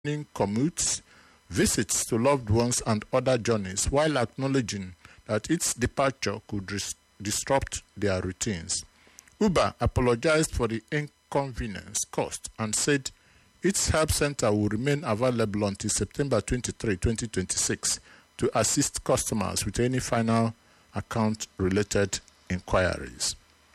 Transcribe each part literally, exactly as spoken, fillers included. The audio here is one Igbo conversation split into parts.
commutes, visits to loved ones, and other journeys, while acknowledging that its departure could dis- disrupt their routines. Uber apologized for the inconvenience caused and said its help center will remain available until September twenty-third, twenty twenty-six to assist customers with any final account-related inquiries.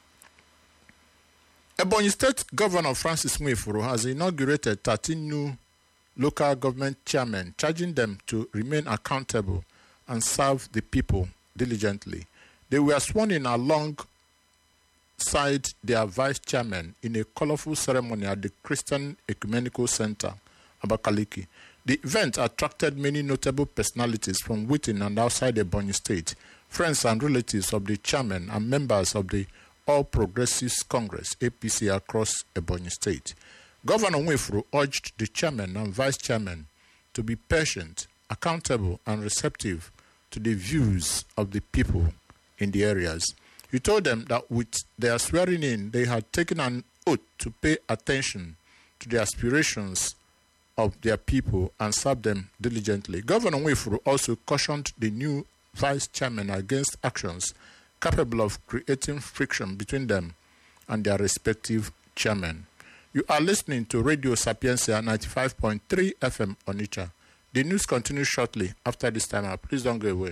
Ebonyi State Governor Francis Nwifuru has inaugurated thirteen new local government chairmen, charging them to remain accountable and serve the people diligently. They were sworn in alongside their vice chairman in a colorful ceremony at the Christian Ecumenical Center, Abakaliki. The event attracted many notable personalities from within and outside Ebonyi State, friends and relatives of the chairman, and members of the All Progressives Congress, A P C, across Ebonyi State. Governor Nwifuru urged the chairman and vice chairman to be patient, accountable, and receptive to the views of the people in the areas. He told them that with their swearing in, they had taken an oath to pay attention to the aspirations of their people and serve them diligently. Governor Nwifuru also cautioned the new vice chairman against actions capable of creating friction between them and their respective chairmen. You are listening to Radio Sapiencia ninety-five point three F M Onitsha. The news continues shortly after this time out. Please don't go away.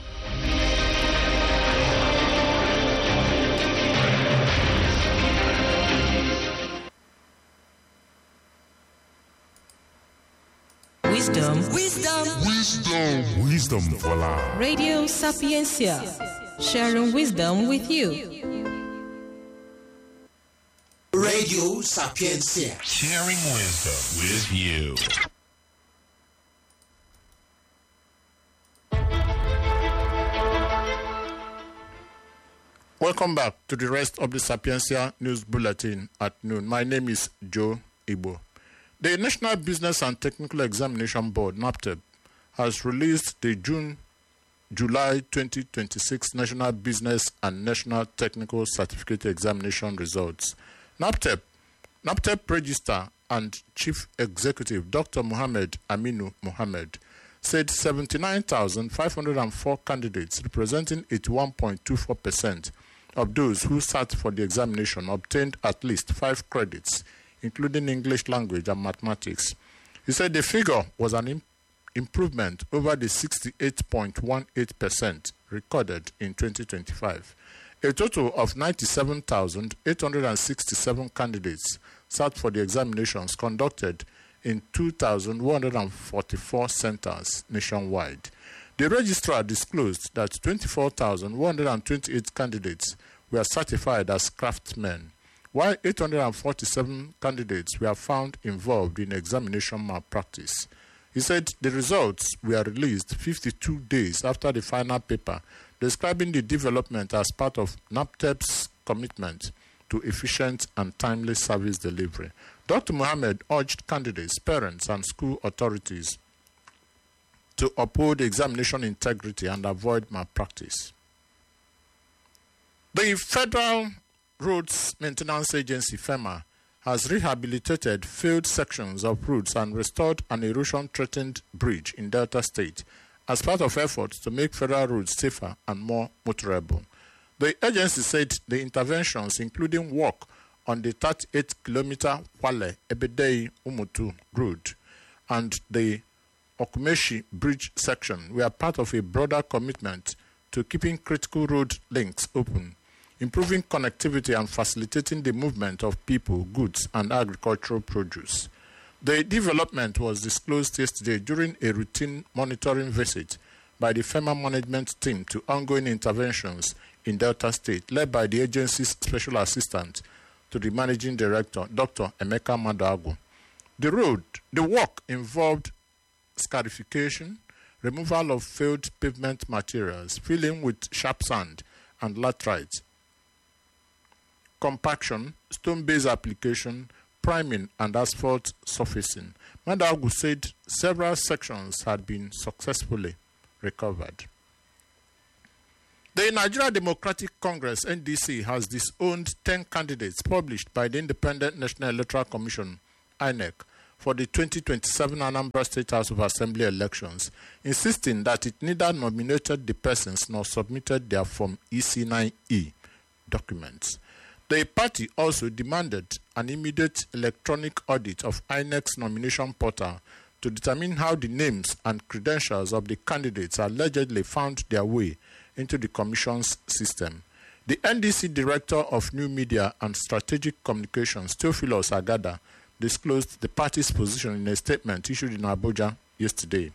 Wisdom. Wisdom. Wisdom. Wisdom for life. Radio Sapiencia. Sharing wisdom with you. Radio Sapiencia. Sharing wisdom with you. Welcome back to the rest of the Sapiencia News Bulletin at noon. My name is Joe Igbo. The National Business and Technical Examination Board, NABTEB, has released the June July twenty twenty-six National Business and National Technical Certificate Examination results. NABTEB, NABTEB Registrar and Chief Executive Doctor Mohammed Aminu Mohammed said seventy-nine thousand five hundred four candidates, representing eighty-one point two four percent of those who sat for the examination, obtained at least five credits, including English language and mathematics. He said the figure was an imp- improvement over the sixty-eight point one eight percent recorded in twenty twenty-five. A total of ninety-seven thousand eight hundred sixty-seven candidates sat for the examinations conducted in two thousand one hundred forty-four centers nationwide. The registrar disclosed that twenty-four thousand one hundred twenty-eight candidates were certified as craftsmen, while eight hundred forty-seven candidates were found involved in examination malpractice. He said the results were released fifty-two days after the final paper, describing the development as part of NABTEB's commitment to efficient and timely service delivery. Doctor Mohammed urged candidates, parents, and school authorities to uphold examination integrity and avoid malpractice. The Federal Roads Maintenance Agency, FEMA, has rehabilitated failed sections of roads and restored an erosion-threatened bridge in Delta State as part of efforts to make federal roads safer and more motorable. The agency said the interventions, including work on the thirty-eight kilometer Kwale Ebedei Umutu road and the Okumeshi Bridge section, were part of a broader commitment to keeping critical road links open, improving connectivity and facilitating the movement of people, goods, and agricultural produce. The development was disclosed yesterday during a routine monitoring visit by the FEMA management team to ongoing interventions in Delta State, led by the agency's special assistant to the managing director, Doctor Emeka Madagu. The road, the work involved scarification, removal of failed pavement materials, filling with sharp sand and laterite, compaction, stone-based application, priming, and asphalt surfacing. Madagu said several sections had been successfully recovered. The Nigeria Democratic Congress, N D C, has disowned ten candidates published by the Independent National Electoral Commission, I N E C, for the twenty twenty-seven Anambra State House of Assembly elections, insisting that it neither nominated the persons nor submitted their Form E C nine E documents. The party also demanded an immediate electronic audit of I N E C's nomination portal to determine how the names and credentials of the candidates allegedly found their way into the Commission's system. The N D C Director of New Media and Strategic Communications, Theophilus Agada, disclosed the party's position in a statement issued in Abuja yesterday.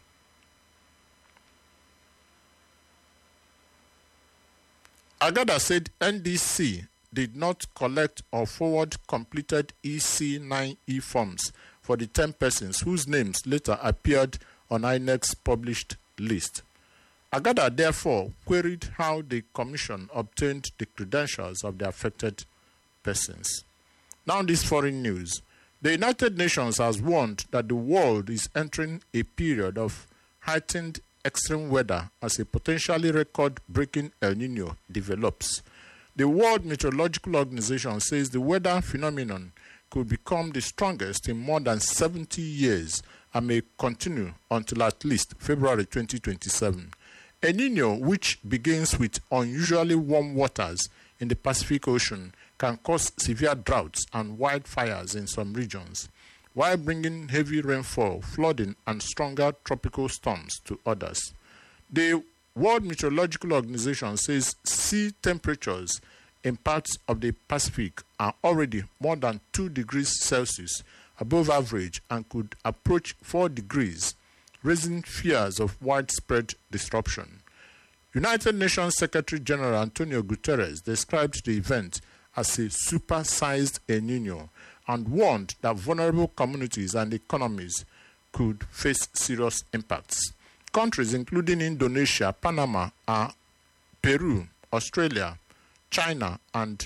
Agada said N D C did not collect or forward completed E C nine E forms for the ten persons whose names later appeared on I N E C's published list. Agada therefore queried how the Commission obtained the credentials of the affected persons. Now this foreign news. The United Nations has warned that the world is entering a period of heightened extreme weather as a potentially record-breaking El Niño develops. The World Meteorological Organization says the weather phenomenon could become the strongest in more than seventy years and may continue until at least February twenty twenty-seven. El Niño, which begins with unusually warm waters in the Pacific Ocean, can cause severe droughts and wildfires in some regions, while bringing heavy rainfall, flooding, and stronger tropical storms to others. The World Meteorological Organization says sea temperatures in parts of the Pacific are already more than two degrees Celsius above average and could approach four degrees, raising fears of widespread disruption. United Nations Secretary General Antonio Guterres described the event as a super-sized El Niño and warned that vulnerable communities and economies could face serious impacts. Countries including Indonesia, Panama, are Peru, Australia, China, and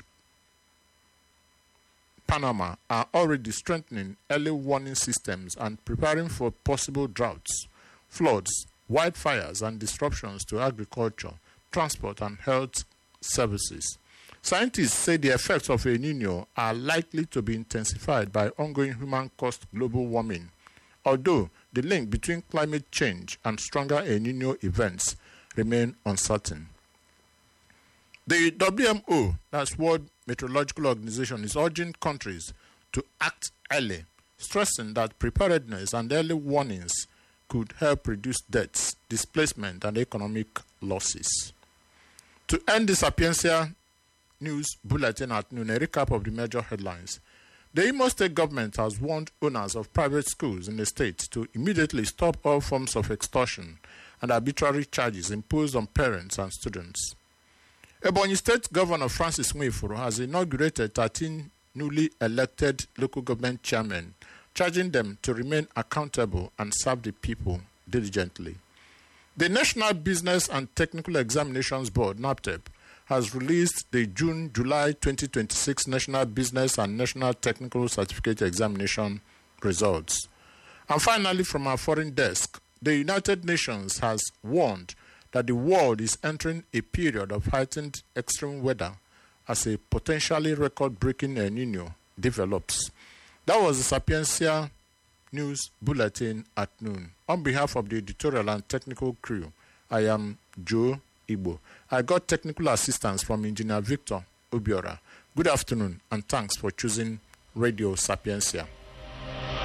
Panama are already strengthening early warning systems and preparing for possible droughts, floods, wildfires, and disruptions to agriculture, transport, and health services. Scientists say the effects of El Niño are likely to be intensified by ongoing human-caused global warming, although the link between climate change and stronger El Niño events remain uncertain. The W M O, that's World Meteorological Organization, is urging countries to act early, stressing that preparedness and early warnings could help reduce deaths, displacement, and economic losses. To end the Sapiencia News Bulletin at noon, a recap of the major headlines. The Imo State government has warned owners of private schools in the state to immediately stop all forms of extortion and arbitrary charges imposed on parents and students. Ebonyi State Governor Francis Nwifuru has inaugurated thirteen newly elected local government chairmen, charging them to remain accountable and serve the people diligently. The National Business and Technical Examinations Board, NABTEB, has released the June-July twenty twenty-six National Business and National Technical Certificate Examination results. And finally, from our foreign desk, the United Nations has warned that the world is entering a period of heightened extreme weather as a potentially record-breaking El Niño develops. That was the Sapiencia News Bulletin at noon. On behalf of the editorial and technical crew, I am Joe Igbo. I got technical assistance from Engineer Victor Obiora. Good afternoon and thanks for choosing Radio Sapiencia.